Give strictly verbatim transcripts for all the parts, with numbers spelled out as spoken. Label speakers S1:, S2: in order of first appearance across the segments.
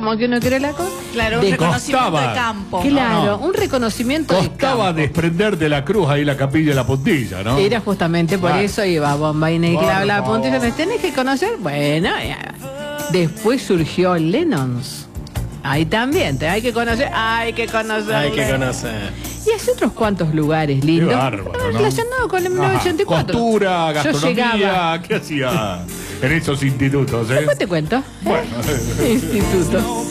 S1: como que uno quiere la cosa.
S2: Claro, un
S3: De
S2: reconocimiento
S3: costaba.
S2: de campo.
S1: Claro,
S3: no.
S1: un reconocimiento de
S3: Costaba
S1: campo.
S3: desprender de la cruz ahí la capilla de la puntilla, ¿no?
S1: Era justamente por
S3: Claro.
S1: eso iba Bombaina y
S3: Por
S1: clava la
S3: favor.
S1: punta y me tenés que conocer. Bueno, ya. Después surgió Lennons. Ahí también, te hay que conocer, hay que conocer.
S4: Hay que conocer.
S1: Y hace otros cuantos lugares lindos.
S3: Qué bárbaro, ¿no?
S1: Relacionado con el mil novecientos ochenta y cuatro.
S3: Costura,
S1: Yo
S3: gastronomía,
S1: llegaba.
S3: ¿qué hacía en esos institutos, eh?
S1: Después te cuento. ¿eh?
S3: Bueno,
S1: Instituto.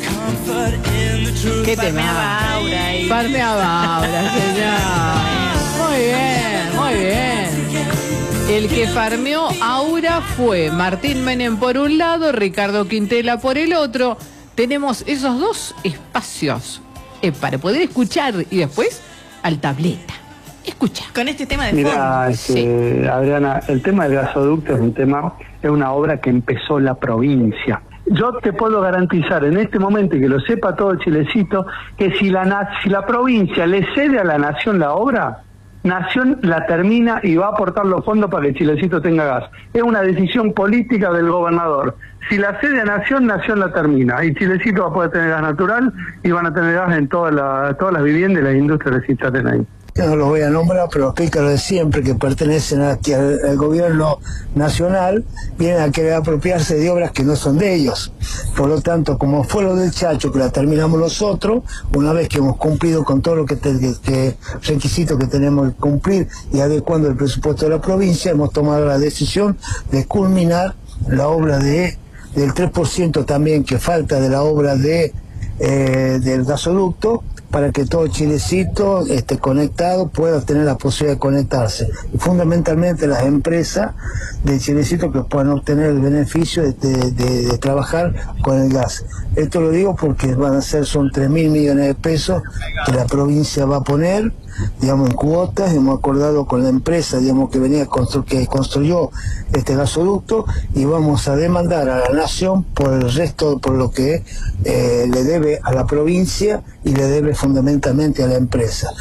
S1: ¿Qué te
S2: Farmeaba Aura ahí.
S1: Farmeaba Aura, señor. Muy bien, muy bien. El que farmeó Aura fue Martín Menem por un lado, Ricardo Quintela por el otro. Tenemos esos dos espacios eh, para poder escuchar y después al tableta. Escucha.
S2: Con este tema de
S5: Mira,
S2: fondo.
S5: este, Adriana, el tema del gasoducto es un tema, es una obra que empezó la provincia. Yo te puedo garantizar en este momento, y que lo sepa todo Chilecito, que si la, na- si la provincia le cede a la Nación la obra, Nación la termina y va a aportar los fondos para que Chilecito tenga gas. Es una decisión política del gobernador. Si la cede a Nación, Nación la termina. Y Chilecito va a poder tener gas natural y van a tener gas en toda la, todas las viviendas y las industrias que existen ahí.
S6: Yo no los voy a nombrar, pero los pícaros de siempre que pertenecen a- que al, al gobierno nacional vienen a querer apropiarse de obras que no son de ellos. Por lo tanto, como fue lo del Chacho, que la terminamos nosotros, una vez que hemos cumplido con todo lo que, te, que, que requisitos que tenemos que cumplir y adecuando el presupuesto de la provincia, hemos tomado la decisión de culminar la obra de del tres por ciento también que falta de la obra de eh, del gasoducto, para que todo Chilecito esté conectado, pueda tener la posibilidad de conectarse. Y fundamentalmente las empresas de Chilecito que puedan obtener el beneficio de, de, de, de trabajar con el gas. Esto lo digo porque van a ser, son tres mil millones de pesos que la provincia va a poner, digamos, en cuotas. Hemos acordado con la empresa, digamos, que venía constru que construyó este gasoducto, y vamos a demandar a la Nación por el resto, por lo que eh, le debe a la provincia y le debe fundamentalmente a la empresa.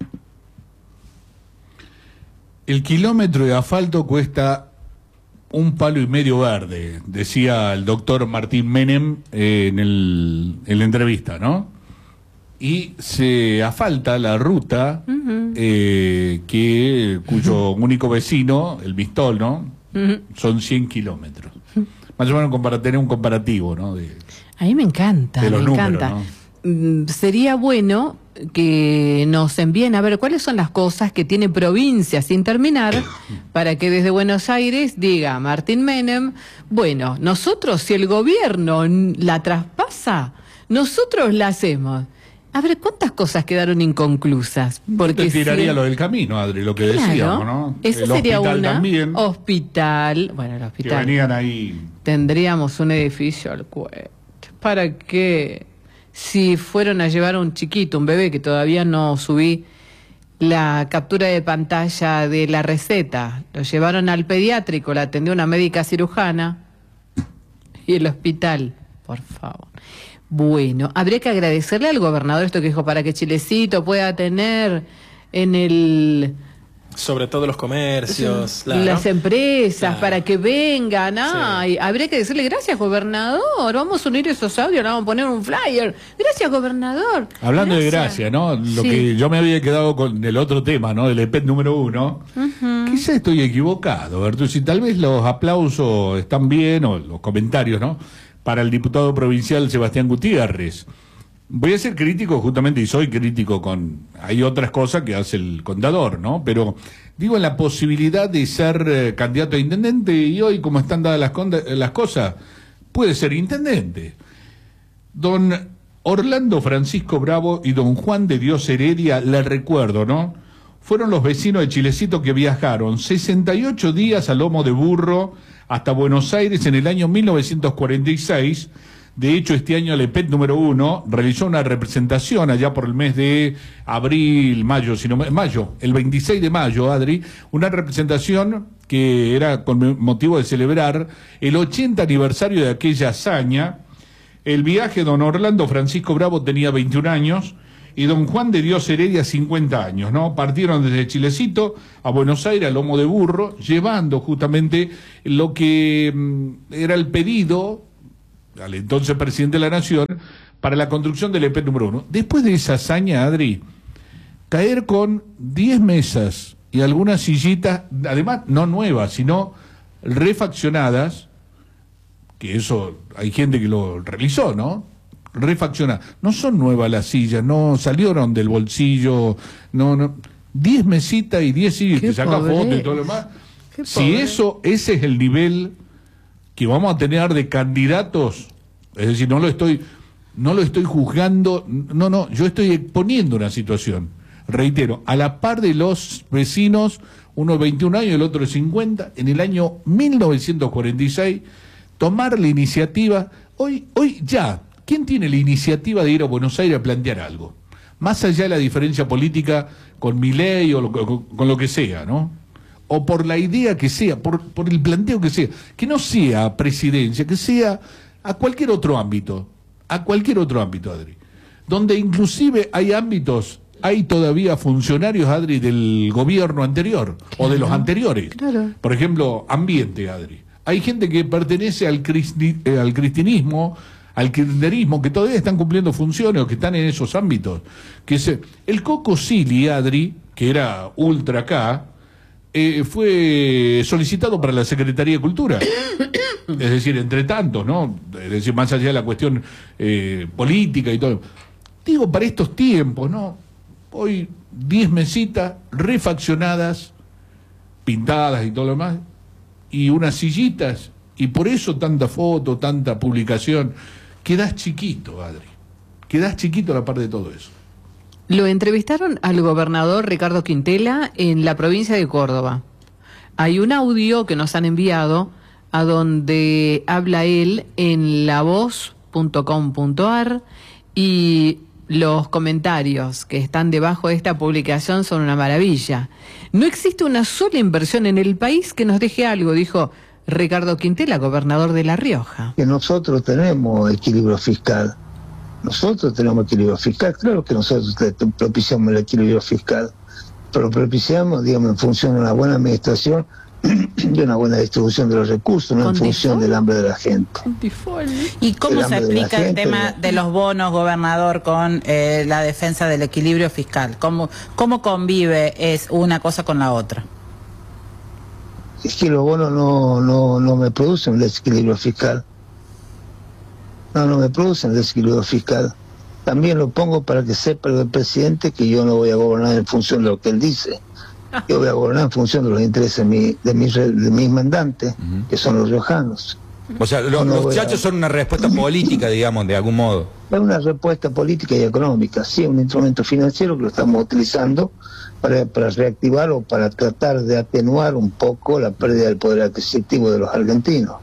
S3: el kilómetro de asfalto cuesta un palo y medio verde, decía el doctor Martín Menem eh, en, el, en la entrevista, ¿no? Y se asfalta la ruta
S1: Uh-huh.
S3: eh, que cuyo único vecino, el Mistol, ¿no?
S1: Uh-huh.
S3: Son cien kilómetros. Más o menos para tener un comparativo, ¿no? De,
S1: A mí me encanta,
S3: de
S1: me
S3: los números,
S1: encanta.
S3: ¿no?
S1: Mm, Sería bueno que nos envíen a ver cuáles son las cosas que tiene provincia sin terminar para que desde Buenos Aires diga Martín Menem, bueno, nosotros si el gobierno n- la traspasa, nosotros la hacemos. A ver, ¿cuántas cosas quedaron inconclusas?
S3: Porque te tiraría
S1: si-
S3: lo del camino, Adri, lo que
S1: Claro,
S3: decíamos, ¿no?
S1: Esa
S3: El
S1: sería
S3: hospital
S1: una.
S3: también,
S1: Hospital, bueno, el
S3: que
S1: hospital.
S3: venían ahí.
S1: Tendríamos un edificio al cuello. ¿Para qué? Si fueron a llevar a un chiquito, un bebé, que todavía no subí la captura de pantalla de la receta, lo llevaron al pediátrico, la atendió una médica cirujana, y el hospital, por favor. Bueno, habría que agradecerle al gobernador esto que dijo, para que Chilecito pueda tener en el...
S4: Sobre todo los comercios, claro.
S1: las empresas,
S4: Claro.
S1: para que vengan. Ay,
S4: Sí.
S1: habría que decirle gracias, gobernador. Vamos a unir esos audios, le vamos a poner un flyer. Gracias, gobernador.
S3: Hablando de gracia, ¿no? Lo
S1: Sí.
S3: que yo me había quedado con el otro tema, ¿no? Del E P E T número uno.
S1: Ujú.
S3: Quizá estoy equivocado, Bertuzzi. Tal vez los aplausos están bien, o los comentarios, ¿no? Para el diputado provincial Sebastián Gutiérrez. Voy a ser crítico justamente, y soy crítico con... Hay otras cosas que hace el contador, ¿no? Pero digo, en la posibilidad de ser eh, candidato a intendente, y hoy, como están dadas las, conda- las cosas, puede ser intendente. Don Orlando Francisco Bravo y don Juan de Dios Heredia, le recuerdo, ¿no? Fueron los vecinos de Chilecito que viajaron sesenta y ocho días a lomo de burro hasta Buenos Aires en el año mil novecientos cuarenta y seis. De hecho, este año el E P E T número uno realizó una representación allá por el mes de abril, mayo, sino mayo, el veintiséis de mayo, Adri, una representación que era con motivo de celebrar el ochenta aniversario de aquella hazaña. El viaje, don Orlando Francisco Bravo tenía veintiún años y don Juan de Dios Heredia cincuenta años, ¿no? Partieron desde Chilecito a Buenos Aires a lomo de burro, llevando justamente lo que mm, era el pedido al entonces presidente de la Nación para la construcción del E P número uno. Después de esa hazaña, Adri, caer con diez mesas y algunas sillitas, además no nuevas, sino refaccionadas, que eso hay gente que lo realizó, ¿no? Refaccionadas. No son nuevas las sillas, no salieron del bolsillo, no, no. diez mesitas y diez sillas, que saca fotos y todo lo demás. Si eso, ese es el nivel que vamos a tener de candidatos, es decir, no lo estoy, no lo estoy juzgando, no, no, yo estoy exponiendo una situación, reitero, a la par de los vecinos, uno de veintiún años y el otro de cincuenta, en el año mil novecientos cuarenta y seis, tomar la iniciativa, hoy, hoy ya, ¿quién tiene la iniciativa de ir a Buenos Aires a plantear algo? Más allá de la diferencia política con Milei o lo, con, con lo que sea, ¿no? O por la idea que sea, por, por el planteo que sea, que no sea presidencia, que sea a cualquier otro ámbito, a cualquier otro ámbito, Adri, donde inclusive hay ámbitos, hay todavía funcionarios, Adri, del gobierno anterior, claro, o de los anteriores, claro. Por ejemplo, ambiente, Adri, hay gente que pertenece al, cristi, eh, al cristianismo, al kirchnerismo, que todavía están cumpliendo funciones o que están en esos ámbitos, que se, el Coco Silly, Adri, que era ultra acá, Eh, fue solicitado para la Secretaría de Cultura, es decir, entre tantos, ¿no? Es decir, más allá de la cuestión eh, política y todo. Digo, para estos tiempos, ¿no? Hoy diez mesitas refaccionadas, pintadas y todo lo demás, y unas sillitas, y por eso tanta foto, tanta publicación. Quedás chiquito, Adri, quedás chiquito a la par de todo eso.
S1: Lo entrevistaron al gobernador Ricardo Quintela en la provincia de Córdoba. Hay un audio que nos han enviado a donde habla él en la voz punto com punto ar y los comentarios que están debajo de esta publicación son una maravilla. No existe una sola inversión en el país que nos deje algo, dijo Ricardo Quintela, gobernador de La Rioja.
S6: Que nosotros tenemos equilibrio fiscal. Nosotros tenemos equilibrio fiscal, claro que nosotros propiciamos el equilibrio fiscal, pero propiciamos, digamos, en función de una buena administración y una buena distribución de los recursos, no en función del hambre de la gente.
S2: ¿Y cómo se explica el tema de los bonos, gobernador, con eh, la defensa del equilibrio fiscal? ¿Cómo, cómo convive es una cosa con la otra?
S6: Es que los bonos no, no, no me producen el desequilibrio fiscal. No, no me producen desequilibrio fiscal. También lo pongo para que sepa el presidente que yo no voy a gobernar en función de lo que él dice. Yo voy a gobernar en función de los intereses de, mi, de, mis, de mis mandantes, uh-huh. que son los riojanos.
S7: O sea, lo, no los chachos a... son una respuesta política, digamos, de algún modo.
S6: Es una respuesta política y económica, sí, un instrumento financiero que lo estamos utilizando para, para reactivar o para tratar de atenuar un poco la pérdida del poder adquisitivo de los argentinos.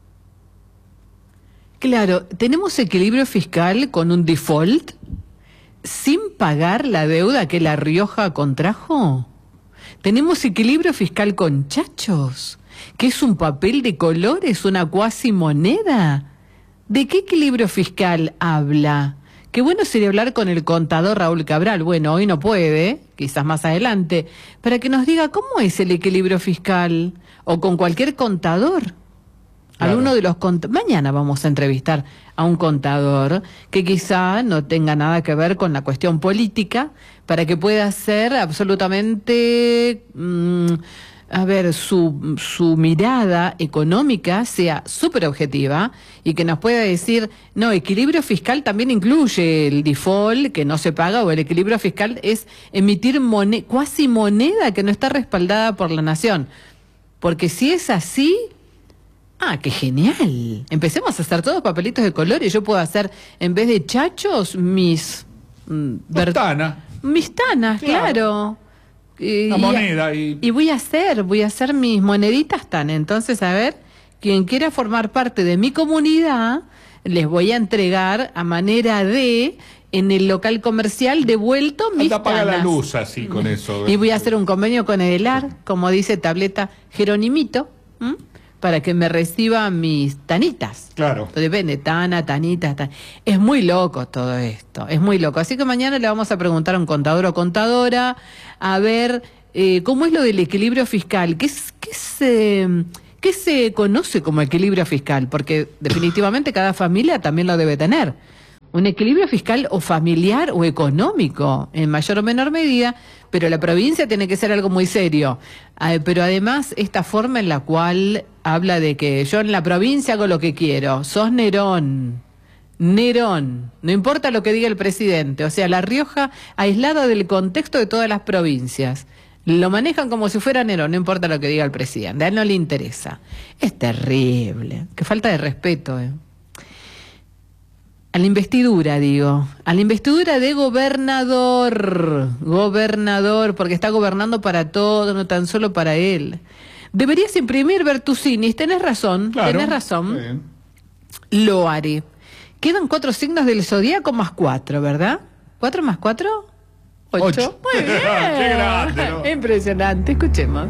S1: Claro, ¿tenemos equilibrio fiscal con un default sin pagar la deuda que La Rioja contrajo? ¿Tenemos equilibrio fiscal con chachos? ¿Que es un papel de colores, una cuasi moneda? ¿De qué equilibrio fiscal habla? Qué bueno sería hablar con el contador Raúl Cabral. Bueno, hoy no puede, quizás más adelante, para que nos diga cómo es el equilibrio fiscal, o con cualquier contador. Claro. Alguno de los cont- Mañana vamos a entrevistar a un contador que quizá no tenga nada que ver con la cuestión política, para que pueda ser absolutamente, mmm, a ver, su, su mirada económica sea súper objetiva y que nos pueda decir, no, equilibrio fiscal también incluye el default que no se paga, o el equilibrio fiscal es emitir moneda, cuasi moneda que no está respaldada por la nación. Porque si es así... Ah, qué genial. Empecemos a hacer todos papelitos de colores. Yo puedo hacer, en vez de chachos, mis...
S3: Mm, tanas.
S1: Mis tanas, claro. claro.
S3: Y, Una moneda. Y...
S1: y voy a hacer, voy a hacer mis moneditas tan. Entonces, a ver, quien quiera formar parte de mi comunidad, les voy a entregar a manera de... en el local comercial devuelto mis
S3: tanas. Apaga la luz así con eso.
S1: Y voy a hacer un convenio con Edelar, como dice Tableta Jeronimito, ¿m? para que me reciba mis tanitas.
S3: Claro.
S1: Entonces, depende, tana, tanita, tan... Es muy loco todo esto, es muy loco. Así que mañana le vamos a preguntar a un contador o contadora a ver eh, cómo es lo del equilibrio fiscal. ¿Qué, es, qué, se, ¿Qué se conoce como equilibrio fiscal? Porque definitivamente cada familia también lo debe tener. un equilibrio fiscal o familiar o económico, en mayor o menor medida, pero la provincia tiene que ser algo muy serio. Eh, pero además, esta forma en la cual habla de que yo en la provincia hago lo que quiero, sos Nerón, Nerón, no importa lo que diga el presidente, o sea, La Rioja aislada del contexto de todas las provincias. Lo manejan como si fuera Nerón, no importa lo que diga el presidente, a él no le interesa. Es terrible, qué falta de respeto, ¿eh? A la investidura, digo, a la investidura de gobernador, gobernador, porque está gobernando para todo, no tan solo para él. Deberías imprimir Bertusinis, tenés razón,
S3: Claro,
S1: tenés razón, lo haré. Quedan cuatro signos del zodíaco más cuatro, ¿verdad? ¿Cuatro más cuatro? Ocho.
S3: Ocho.
S1: Muy bien.
S3: Qué grande, ¿no?
S1: Impresionante, escuchemos.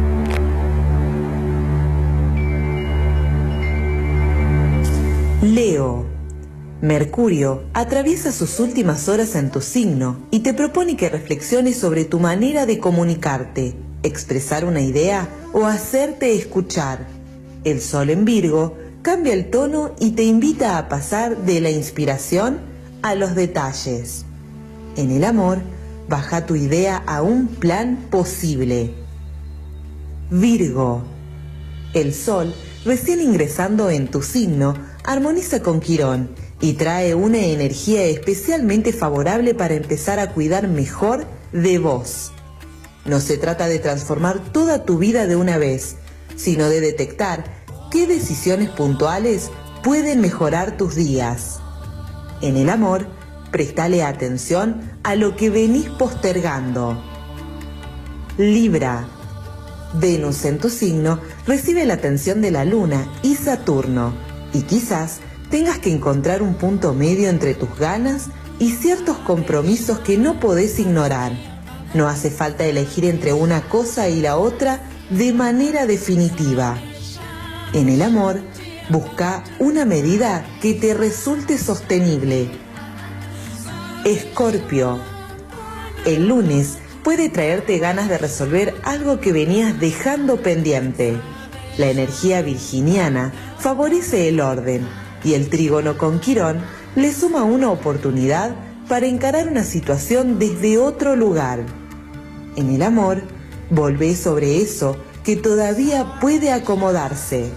S8: Leo. Mercurio atraviesa sus últimas horas en tu signo y te propone que reflexiones sobre tu manera de comunicarte, expresar una idea o hacerte escuchar. El Sol en Virgo cambia el tono y te invita a pasar de la inspiración a los detalles. En el amor, baja tu idea a un plan posible. Virgo. El Sol, recién ingresando en tu signo, armoniza con Quirón y trae una energía especialmente favorable para empezar a cuidar mejor de vos. No se trata de transformar toda tu vida de una vez, sino de detectar qué decisiones puntuales pueden mejorar tus días. En el amor, prestale atención a lo que venís postergando. Libra. Venus en tu signo recibe la atención de la Luna y Saturno, y quizás tengas que encontrar un punto medio entre tus ganas y ciertos compromisos que no podés ignorar. No hace falta elegir entre una cosa y la otra de manera definitiva. En el amor, busca una medida que te resulte sostenible. Escorpio. El lunes puede traerte ganas de resolver algo que venías dejando pendiente. La energía virginiana favorece el orden y el trígono con Quirón le suma una oportunidad para encarar una situación desde otro lugar. En el amor, volvé sobre eso que todavía puede acomodarse.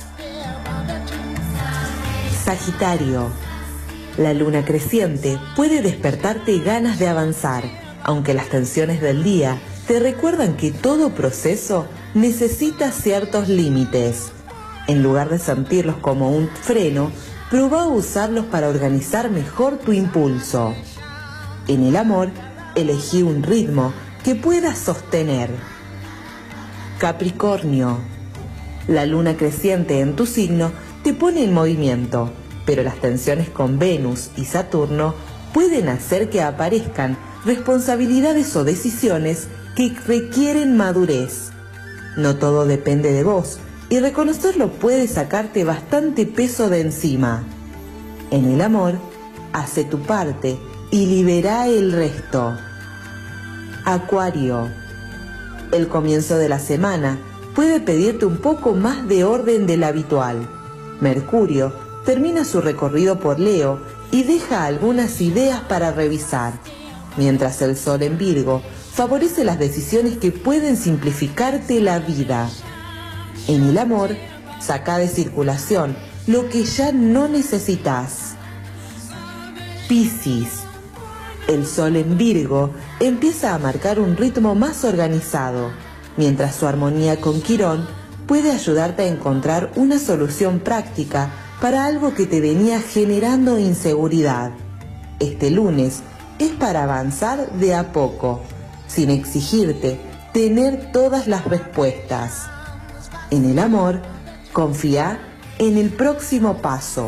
S8: Sagitario. La luna creciente puede despertarte ganas de avanzar, aunque las tensiones del día te recuerdan que todo proceso necesita ciertos límites. En lugar de sentirlos como un freno, probá a usarlos para organizar mejor tu impulso. En el amor, elegí un ritmo que puedas sostener. Capricornio. La luna creciente en tu signo te pone en movimiento, pero las tensiones con Venus y Saturno pueden hacer que aparezcan responsabilidades o decisiones que requieren madurez. No todo depende de vos, y reconocerlo puede sacarte bastante peso de encima. En el amor, hace tu parte y libera el resto. Acuario. El comienzo de la semana puede pedirte un poco más de orden del habitual. Mercurio termina su recorrido por Leo y deja algunas ideas para revisar, mientras el Sol en Virgo favorece las decisiones que pueden simplificarte la vida. En el amor, saca de circulación lo que ya no necesitas. Piscis. El Sol en Virgo empieza a marcar un ritmo más organizado, mientras su armonía con Quirón puede ayudarte a encontrar una solución práctica para algo que te venía generando inseguridad. Este lunes es para avanzar de a poco, sin exigirte tener todas las respuestas. En el amor, confía en el próximo paso.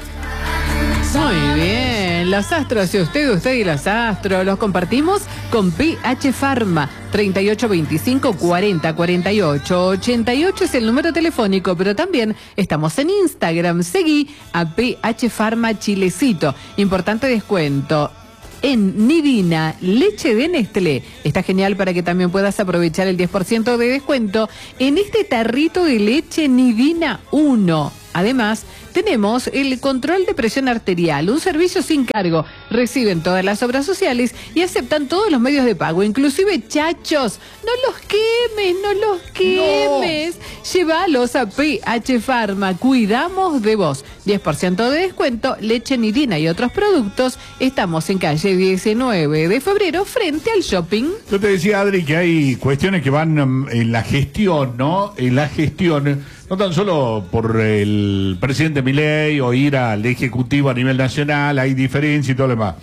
S1: Muy bien, los astros, y usted, usted y los astros, los compartimos con P H Pharma, treinta y ocho veinticinco cuarenta cuarenta y ocho ochenta y ocho es el número telefónico, pero también estamos en Instagram, seguí a P H Pharma Chilecito, importante descuento en Nidina, leche de Nestlé. Está genial para que también puedas aprovechar el diez por ciento de descuento en este tarrito de leche Nidina uno. Además, tenemos el control de presión arterial, un servicio sin cargo. Reciben todas las obras sociales y aceptan todos los medios de pago, inclusive chachos. No los quemes, no los quemes. No. Llévalos a P H Pharma, cuidamos de vos. diez por ciento de descuento, leche nidina y otros productos. Estamos en calle diecinueve de febrero frente al shopping.
S3: Yo te decía, Adri, que hay cuestiones que van um, en la gestión, ¿no? En la gestión, no tan solo por el presidente Milei o ir al Ejecutivo a nivel nacional, hay diferencia y todo lo demás.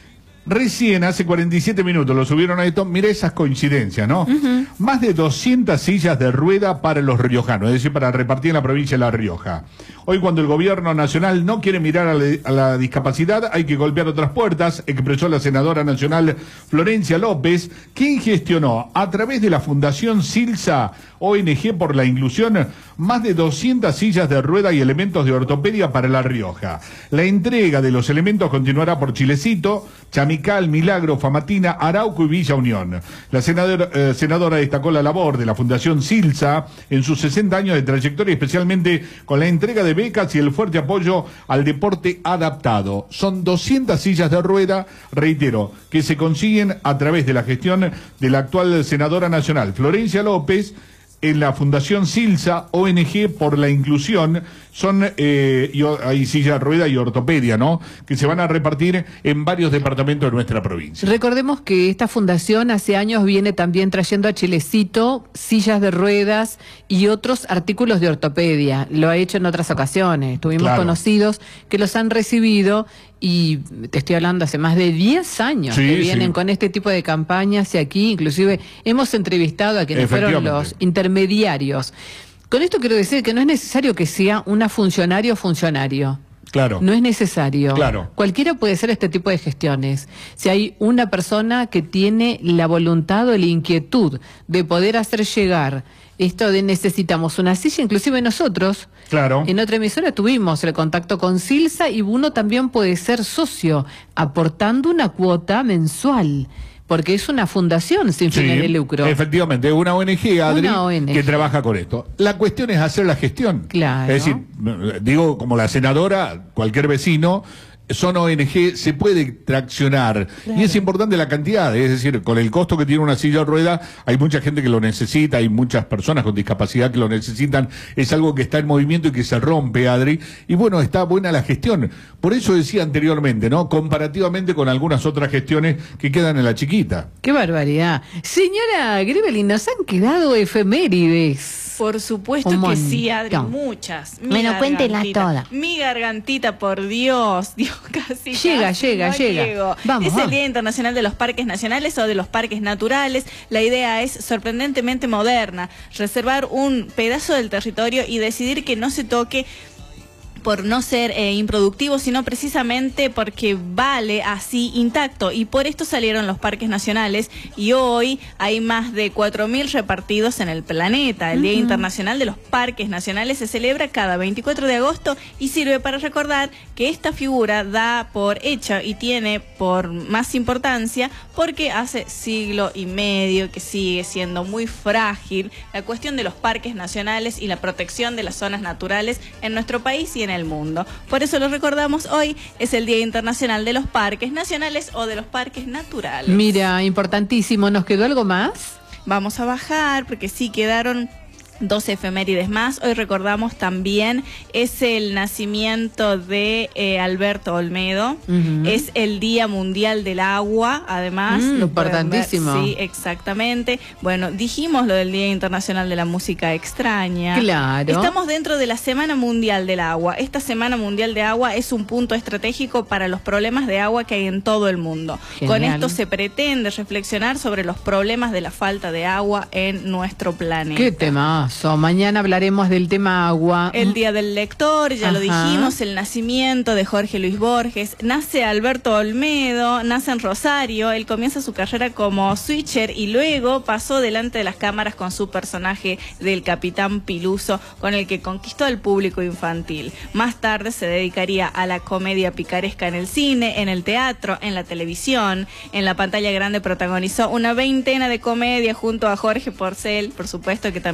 S3: Recién, hace cuarenta y siete minutos, lo subieron a esto, mira esas coincidencias, ¿no? Uh-huh. Más de doscientas sillas de rueda para los riojanos, es decir, para repartir en la provincia de La Rioja. Hoy, cuando el gobierno nacional no quiere mirar a la, a la discapacidad, hay que golpear otras puertas, expresó la senadora nacional Florencia López, quien gestionó a través de la Fundación Silsa, O N G por la Inclusión, más de doscientas sillas de rueda y elementos de ortopedia para La Rioja. La entrega de los elementos continuará por Chilecito, Chamical, Milagro, Famatina, Arauco y Villa Unión. La senadora, eh, senadora destacó la labor de la Fundación Silsa en sus sesenta años de trayectoria, especialmente con la entrega de becas y el fuerte apoyo al deporte adaptado. Son doscientas sillas de rueda, reitero, que se consiguen a través de la gestión de la actual senadora nacional, Florencia López, en la Fundación Silsa, O N G por la Inclusión. Son, eh, y, hay silla de rueda y ortopedia, ¿no? Que se van a repartir en varios departamentos de nuestra provincia.
S1: Recordemos que esta fundación hace años viene también trayendo a Chilecito sillas de ruedas y otros artículos de ortopedia. Lo ha hecho en otras ocasiones. Tuvimos claro. conocidos que los han recibido y te estoy hablando hace más de diez años sí, que vienen sí. con este tipo de campañas y aquí inclusive hemos entrevistado a quienes fueron los intermediarios. Con esto quiero decir que no es necesario que sea una funcionario o funcionario.
S3: Claro.
S1: No es necesario.
S3: Claro.
S1: Cualquiera puede hacer este tipo de gestiones. Si hay una persona que tiene la voluntad o la inquietud de poder hacer llegar esto de necesitamos una silla, inclusive nosotros,
S3: claro.
S1: en otra emisora tuvimos el contacto con Silsa y uno también puede ser socio, aportando una cuota mensual. Porque es una fundación sin
S3: sí,
S1: fines de lucro.
S3: Efectivamente, es una O N G, Adri,
S1: una O N G.
S3: que trabaja con esto. La cuestión es hacer la gestión.
S1: Claro.
S3: Es decir, digo, como la senadora, cualquier vecino, son O N G, se puede traccionar. Claro. Y es importante la cantidad, es decir, con el costo que tiene una silla de rueda, hay mucha gente que lo necesita, hay muchas personas con discapacidad que lo necesitan, es algo que está en movimiento y que se rompe, Adri, y bueno, está buena la gestión. Por eso decía anteriormente, ¿no? Comparativamente con algunas otras gestiones que quedan en la chiquita.
S1: ¡Qué barbaridad! Señora Grevelin, nos han quedado efemérides.
S9: Por supuesto que sí, Adri, muchas.
S10: Bueno, cuéntenlas todas.
S9: Mi gargantita, por Dios, Dios, casi.
S1: Llega,
S9: casi
S1: llega,
S9: no
S1: llega.
S9: Llego.
S1: Vamos,
S9: es
S1: vamos.
S9: el Día Internacional de los Parques Nacionales o de los Parques Naturales. La idea es sorprendentemente moderna, reservar un pedazo del territorio y decidir que no se toque por no ser eh, improductivo, sino precisamente porque vale así intacto, y por esto salieron los parques nacionales, y hoy hay más de cuatro mil repartidos en el planeta. El uh-huh. Día Internacional de los Parques Nacionales se celebra cada veinticuatro de agosto y sirve para recordar que esta figura da por hecha y tiene por más importancia porque hace siglo y medio que sigue siendo muy frágil la cuestión de los parques nacionales y la protección de las zonas naturales en nuestro país y en el mundo. Por eso lo recordamos hoy, es el Día Internacional de los Parques Nacionales o de los Parques Naturales.
S1: Mira, importantísimo, ¿nos quedó algo más?
S9: Vamos a bajar porque sí quedaron dos efemérides más. Hoy recordamos también, es el nacimiento de eh, Alberto Olmedo, uh-huh. es el Día Mundial del Agua, además.
S1: Mm, importantísimo.
S9: Sí, exactamente. Bueno, dijimos lo del Día Internacional de la Música Extraña.
S1: Claro.
S9: Estamos dentro de la Semana Mundial del Agua. Esta Semana Mundial de Agua es un punto estratégico para los problemas de agua que hay en todo el mundo. Genial. Con esto se pretende reflexionar sobre los problemas de la falta de agua en nuestro planeta.
S1: ¿Qué tema? Mañana hablaremos del tema agua.
S9: El Día del Lector, ya Ajá. lo dijimos, el nacimiento de Jorge Luis Borges. Nace Alberto Olmedo, nace en Rosario. Él comienza su carrera como switcher y luego pasó delante de las cámaras con su personaje del Capitán Piluso, con el que conquistó al público infantil. Más tarde se dedicaría a la comedia picaresca en el cine, en el teatro, en la televisión. En la pantalla grande protagonizó una veintena de comedias junto a Jorge Porcel, por supuesto que también lo recordamos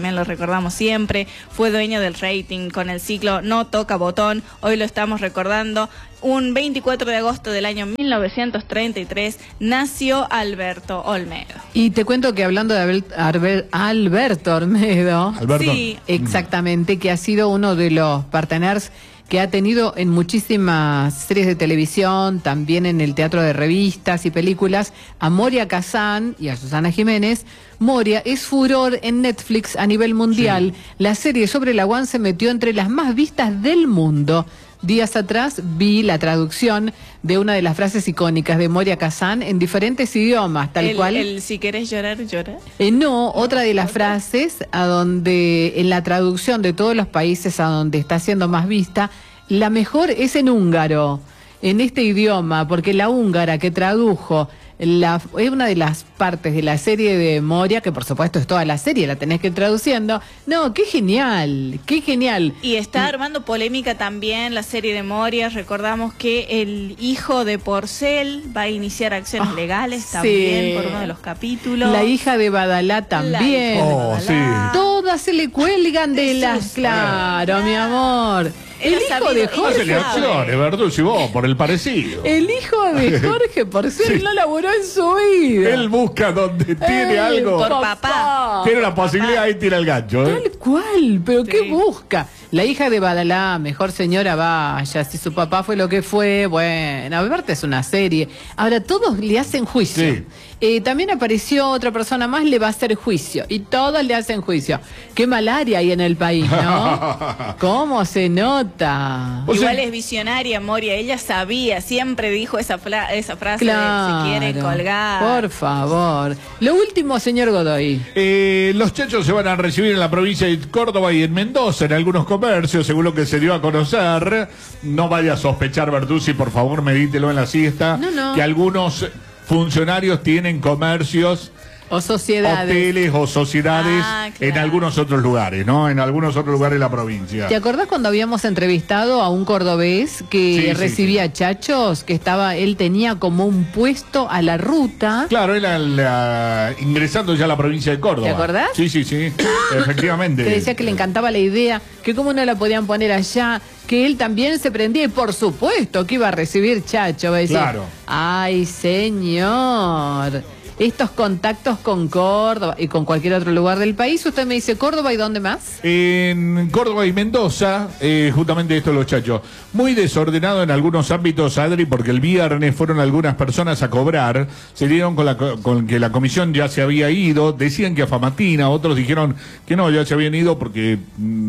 S9: recordamos siempre, fue dueño del rating con el ciclo No Toca Botón, hoy lo estamos recordando. Un veinticuatro de agosto del año mil novecientos treinta y tres nació Alberto Olmedo.
S1: Y te cuento que hablando de Abel, Arbel, Alberto Olmedo,
S3: Alberto.
S9: Sí.
S1: exactamente, que ha sido uno de los parteners que ha tenido en muchísimas series de televisión, también en el teatro de revistas y películas, a Moria Kazan y a Susana Jiménez. Moria es furor en Netflix a nivel mundial. Sí. La serie sobre la U A N se metió entre las más vistas del mundo. Días atrás vi la traducción de una de las frases icónicas de Moria Kazan en diferentes idiomas, tal
S9: el,
S1: cual.
S9: El si querés llorar, llora.
S1: Eh, no, otra de las frases a donde en la traducción de todos los países a donde está siendo más vista, la mejor es en húngaro, en este idioma, porque la húngara que tradujo la, es una de las partes de la serie de Moria, que por supuesto es toda la serie, la tenés que ir traduciendo. No, qué genial, qué genial.
S9: Y está armando polémica también la serie de Moria. Recordamos que el hijo de Porcel va a iniciar acciones oh, legales también sí. por uno de los capítulos.
S1: La hija de Badalá también.
S3: Oh, sí.
S1: Todas se le cuelgan de las... Claro, mi amor. El hijo de Jorge.
S3: Hacele acciones, Verducci, vos, por el parecido.
S1: El hijo de Jorge Porcel sí. no laburó en su vida.
S3: Él busca donde tiene eh, algo.
S9: Por papá.
S3: Tiene una posibilidad, ahí tira el gancho. ¿eh?
S1: Tal cual, pero sí. ¿qué busca? La hija de Badalá, mejor señora vaya, si su papá fue lo que fue, bueno, aparte es una serie. Ahora, todos le hacen juicio. Sí. Eh, también apareció otra persona más, le va a hacer juicio. Y todos le hacen juicio. Qué malaria hay en el país, ¿no? ¿Cómo se nota?
S9: O sea, igual es visionaria, Moria. Ella sabía, siempre dijo esa, esa frase
S1: claro,
S9: de se quiere colgar.
S1: Por favor. Lo último, señor Godoy.
S3: Eh, los chachos se van a recibir en la provincia de Córdoba y en Mendoza, en algunos comercios, según lo que se dio a conocer. No vaya a sospechar, Bertuzzi, por favor, medítelo en la siesta.
S1: No, no.
S3: Que algunos funcionarios tienen comercios
S1: o sociedades,
S3: hoteles o sociedades ah, claro. en algunos otros lugares, ¿no? En algunos otros lugares de la provincia.
S1: ¿Te acordás cuando habíamos entrevistado a un cordobés que
S3: sí,
S1: recibía
S3: sí, sí.
S1: chachos? Que estaba, él tenía como un puesto a la ruta.
S3: Claro, era la, ingresando ya a la provincia de Córdoba.
S1: ¿Te acordás?
S3: Sí, sí, sí, efectivamente.
S1: Que decía que le encantaba la idea, que cómo no la podían poner allá, que él también se prendía y por supuesto que iba a recibir chacho. Va a decir,
S3: claro.
S1: Ay, señor. Estos contactos con Córdoba y con cualquier otro lugar del país. Usted me dice Córdoba y ¿dónde más?
S3: En Córdoba y Mendoza, eh, justamente esto los chachos. Muy desordenado en algunos ámbitos, Adri, porque el viernes fueron algunas personas a cobrar, se dieron con, la, con que la comisión ya se había ido, decían que a Famatina, otros dijeron que no, ya se habían ido porque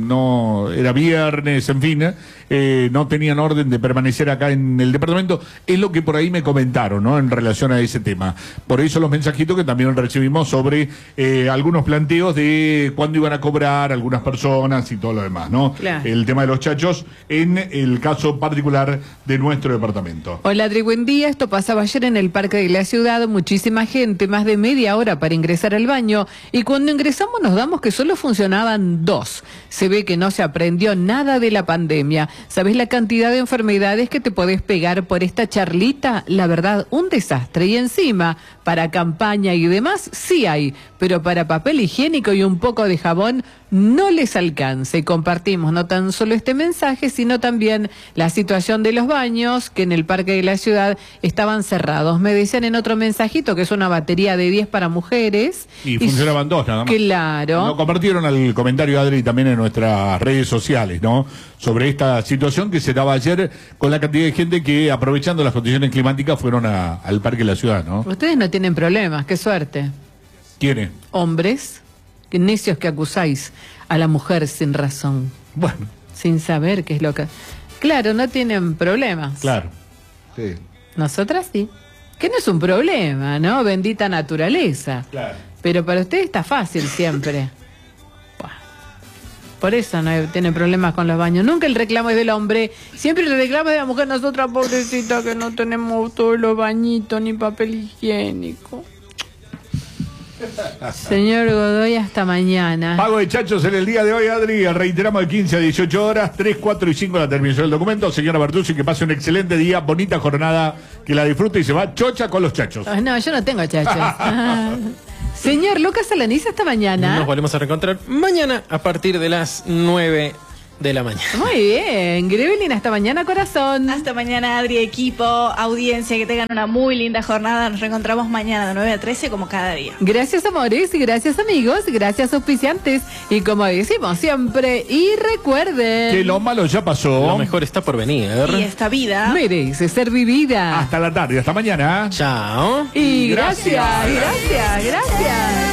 S3: no era viernes, en fin, eh, no tenían orden de permanecer acá en el departamento. Es lo que por ahí me comentaron, ¿no? En relación a ese tema. Por eso los mensajito que también recibimos sobre eh, algunos planteos de cuándo iban a cobrar algunas personas y todo lo demás, ¿no?
S1: Claro.
S3: El tema de los chachos en el caso particular de nuestro departamento.
S1: Hola, Adri, buen día. Esto pasaba ayer en el Parque de la Ciudad. Muchísima gente, más de media hora para ingresar al baño. Y cuando ingresamos nos damos que solo funcionaban dos. Se ve que no se aprendió nada de la pandemia. ¿Sabés la cantidad de enfermedades que te podés pegar por esta charlita? La verdad, un desastre. Y encima, para campaña y demás, sí hay, pero para papel higiénico y un poco de jabón no les alcanza. Y compartimos no tan solo este mensaje, sino también la situación de los baños, que en el Parque de la Ciudad estaban cerrados. Me decían en otro mensajito que es una batería de diez para mujeres.
S3: Y, y funcionaban dos nada más.
S1: Claro.
S3: Lo compartieron al comentario, Adri, también en nuestras redes sociales, ¿no? Sobre esta situación que se daba ayer con la cantidad de gente que, aprovechando las condiciones climáticas, fueron a, al Parque de la Ciudad, ¿no?
S1: Ustedes no tienen problemas, qué suerte.
S3: ¿Quiénes?
S1: Hombres, que necios que acusáis a la mujer sin razón.
S3: Bueno.
S1: Sin saber qué es lo que... Claro, no tienen problemas.
S3: Claro, sí.
S1: Nosotras sí. Que no es un problema, ¿no? Bendita naturaleza.
S3: Claro.
S1: Pero para ustedes está fácil siempre. Por eso no hay, tienen problemas con los baños. Nunca el reclamo es del hombre. Siempre el reclamo es de la mujer. Nosotras, pobrecita, que no tenemos todos los bañitos ni papel higiénico. Señor Godoy, hasta mañana.
S3: Pago de chachos en el día de hoy, Adri. Reiteramos de quince a dieciocho horas, tres, cuatro y cinco la terminación del documento. Señora Bertuzzi, que pase un excelente día, bonita jornada, que la disfrute y se va chocha con los chachos.
S1: No, yo no tengo chachos. Señor Lucas Alaniz, hasta mañana.
S4: Nos volvemos a reencontrar mañana a partir de las nueve de la mañana.
S1: Muy bien, Grevelin, hasta mañana, corazón.
S9: Hasta mañana, Adri, equipo, audiencia, que tengan una muy linda jornada. Nos reencontramos mañana de nueve a trece como cada día.
S1: Gracias, amores, y gracias, amigos, gracias, auspiciantes. Y como decimos siempre, y recuerden
S3: que lo malo ya pasó.
S4: Lo mejor está por venir.
S9: Y esta vida
S1: merece ser vivida.
S3: Hasta la tarde, hasta mañana.
S4: Chao.
S1: Y gracias, gracias, gracias. gracias.